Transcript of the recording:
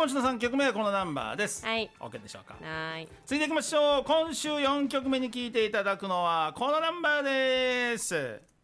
週の3曲目はこのナンバーです。 はい、 OK でしょうか。 はい、 続いていきましょう。今週4曲目に聴いていただくのはこのナンバーです。